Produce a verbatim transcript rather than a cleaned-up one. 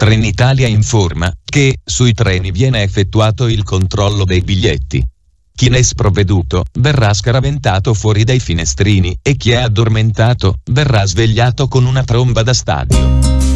Trenitalia informa che sui treni viene effettuato il controllo dei biglietti. Chi ne è sprovveduto verrà scaraventato fuori dai finestrini e chi è addormentato verrà svegliato con una tromba da stadio.